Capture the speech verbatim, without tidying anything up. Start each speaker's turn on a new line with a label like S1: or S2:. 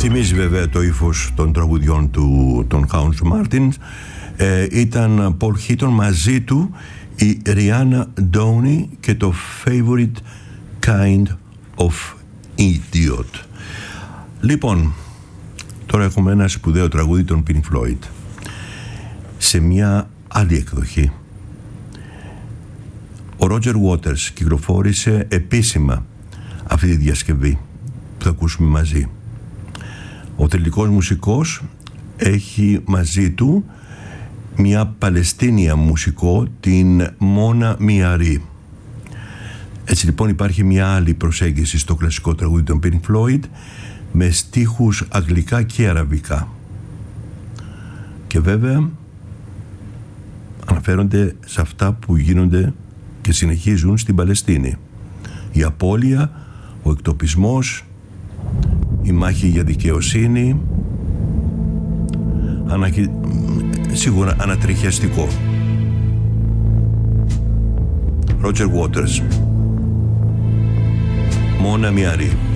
S1: Θυμίζει βέβαια το ύφος των τραγουδιών του, των Hounds Martins. Ε, ήταν Paul Heaton, μαζί του η Rihanna Downey και το Favorite Kind of Idiot. Λοιπόν, τώρα έχουμε ένα σπουδαίο τραγούδι των Pink Floyd σε μια άλλη εκδοχή. Ο Roger Waters κυκλοφόρησε επίσημα αυτή τη διασκευή που θα ακούσουμε μαζί. Ο τελικός μουσικός έχει μαζί του μια Παλαιστίνια μουσικό, την Μόνα Μιαρή. Έτσι λοιπόν υπάρχει μια άλλη προσέγγιση στο κλασικό τραγούδι των Pink Floyd με στίχους αγγλικά και αραβικά. Και βέβαια αναφέρονται σε αυτά που γίνονται και συνεχίζουν στην Παλαιστίνη. Η απώλεια, ο εκτοπισμός, η μάχη για δικαιοσύνη, ανακοι... σίγουρα ανατριχιαστικό. Roger Waters, Μόνα Μιαρή.